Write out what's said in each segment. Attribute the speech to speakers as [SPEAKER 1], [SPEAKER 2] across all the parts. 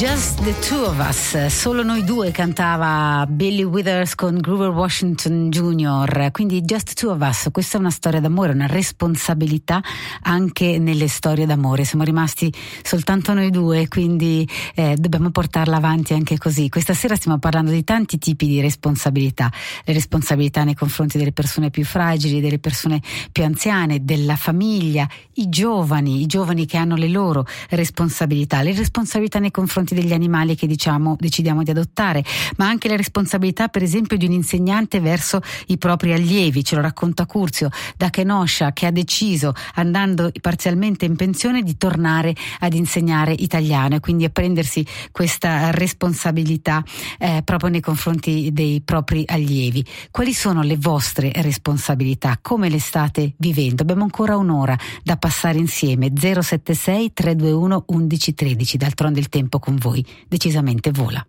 [SPEAKER 1] Just the Two of Us, solo noi due, cantava Billy Withers con Grover Washington Jr., quindi Just the Two of Us. Questa è una storia d'amore, una responsabilità anche nelle storie d'amore. Siamo rimasti soltanto noi due, quindi dobbiamo portarla avanti anche così. Questa sera stiamo parlando di tanti tipi di responsabilità, le responsabilità nei confronti delle persone più fragili, delle persone più anziane, della famiglia, i giovani che hanno le loro responsabilità, le responsabilità nei confronti degli animali che decidiamo di adottare, ma anche la responsabilità per esempio di un insegnante verso i propri allievi. Ce lo racconta Curzio da Kenosha, che ha deciso, andando parzialmente in pensione, di tornare ad insegnare italiano e quindi a prendersi questa responsabilità proprio nei confronti dei propri allievi. Quali sono le vostre responsabilità? Come le state vivendo? Abbiamo ancora un'ora da passare insieme. 076 321 1113. D'altronde il tempo con voi decisamente vola.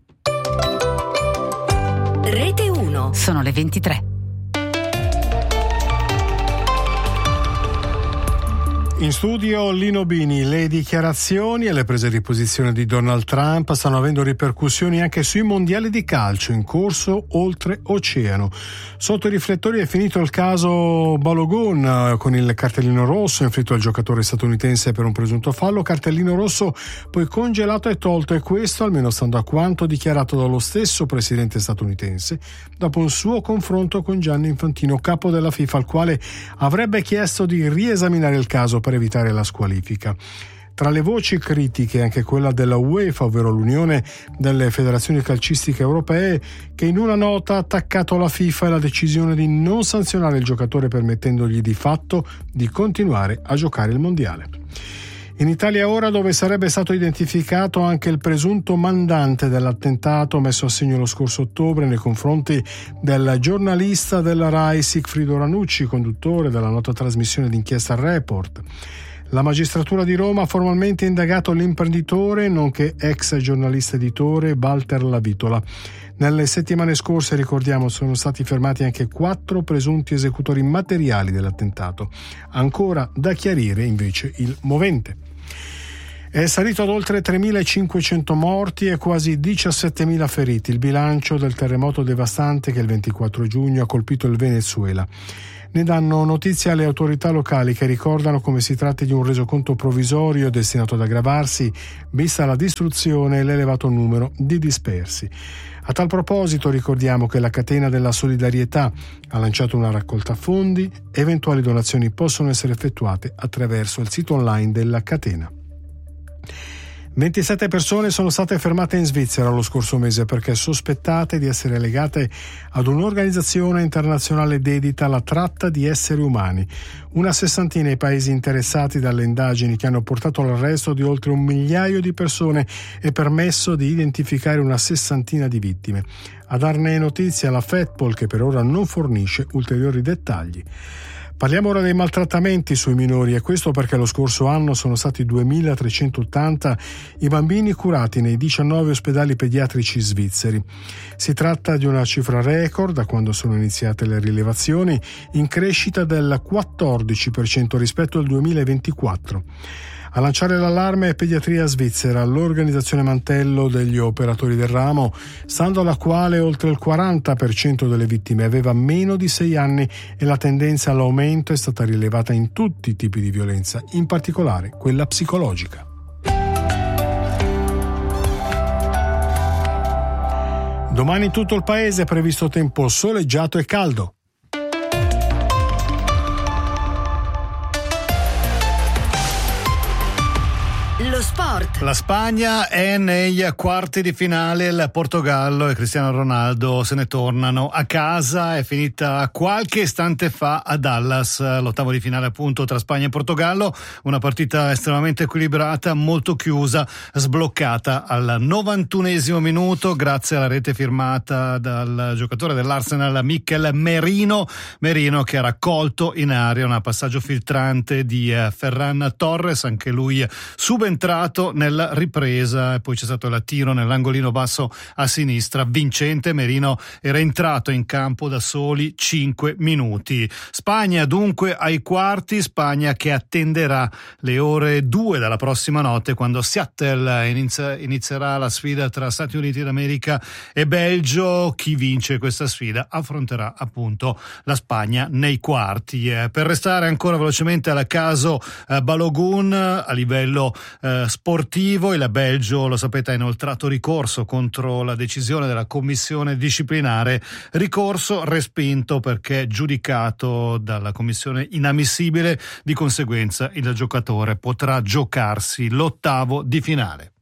[SPEAKER 2] Rete 1.
[SPEAKER 1] Sono le 23.
[SPEAKER 3] In studio Lino Bini. Le dichiarazioni e le prese di posizione di Donald Trump stanno avendo ripercussioni anche sui mondiali di calcio in corso oltreoceano. Sotto i riflettori è finito il caso Balogun, con il cartellino rosso inflitto al giocatore statunitense per un presunto fallo, cartellino rosso poi congelato e tolto, e questo almeno stando a quanto dichiarato dallo stesso presidente statunitense dopo un suo confronto con Gianni Infantino, capo della FIFA, al quale avrebbe chiesto di riesaminare il caso per evitare la squalifica. Tra le voci critiche anche quella della UEFA, ovvero l'Unione delle Federazioni Calcistiche Europee, che in una nota ha attaccato la FIFA e la decisione di non sanzionare il giocatore, permettendogli di fatto di continuare a giocare il mondiale. In Italia ora, dove sarebbe stato identificato anche il presunto mandante dell'attentato messo a segno lo scorso ottobre nei confronti del giornalista della RAI Sigfrido Ranucci, conduttore della nota trasmissione d'inchiesta Report. La magistratura di Roma ha formalmente indagato l'imprenditore, nonché ex giornalista editore, Walter Lavitola. Nelle settimane scorse, ricordiamo, sono stati fermati anche 4 presunti esecutori materiali dell'attentato. Ancora da chiarire invece il movente. È salito ad oltre 3.500 morti e quasi 17.000 feriti il bilancio del terremoto devastante che il 24 giugno ha colpito il Venezuela. Ne danno notizia le autorità locali, che ricordano come si tratti di un resoconto provvisorio destinato ad aggravarsi, vista la distruzione e l'elevato numero di dispersi. A tal proposito ricordiamo che la Catena della Solidarietà ha lanciato una raccolta fondi. Eventuali donazioni possono essere effettuate attraverso il sito online della catena. 27 persone sono state fermate in Svizzera lo scorso mese perché sospettate di essere legate ad un'organizzazione internazionale dedita alla tratta di esseri umani. Una sessantina i paesi interessati dalle indagini, che hanno portato all'arresto di oltre 1 migliaio di persone e permesso di identificare una sessantina di vittime. A darne notizia la FEDPOL, che per ora non fornisce ulteriori dettagli. Parliamo ora dei maltrattamenti sui minori, e questo perché lo scorso anno sono stati 2.380 i bambini curati nei 19 ospedali pediatrici svizzeri. Si tratta di una cifra record da quando sono iniziate le rilevazioni, in crescita del 14% rispetto al 2024. A lanciare l'allarme è Pediatria Svizzera, l'organizzazione mantello degli operatori del ramo, stando alla quale oltre il 40% delle vittime aveva meno di 6 anni e la tendenza all'aumento è stata rilevata in tutti i tipi di violenza, in particolare quella psicologica. Domani in tutto il paese è previsto tempo soleggiato e caldo.
[SPEAKER 2] Lo sport.
[SPEAKER 4] La Spagna è nei quarti di finale, il Portogallo e Cristiano Ronaldo se ne tornano a casa. È finita qualche istante fa a Dallas l'ottavo di finale, appunto, tra Spagna e Portogallo, una partita estremamente equilibrata, molto chiusa, sbloccata al 91esimo minuto grazie alla rete firmata dal giocatore dell'Arsenal Mikel Merino che ha raccolto in aria un passaggio filtrante di Ferran Torres, anche lui subito subentrato nella ripresa e poi c'è stato il tiro nell'angolino basso a sinistra vincente. Merino era entrato in campo da soli 5 minuti. Spagna dunque ai quarti, Spagna che attenderà le ore 2 dalla prossima notte, quando Seattle inizierà la sfida tra Stati Uniti d'America e Belgio. Chi vince questa sfida affronterà appunto la Spagna nei quarti. Per restare ancora velocemente al caso Balogun, a livello sportivo, il Belgio, lo sapete, ha inoltrato ricorso contro la decisione della commissione disciplinare, ricorso respinto perché giudicato dalla commissione inammissibile. Di conseguenza il giocatore potrà giocarsi l'ottavo di finale.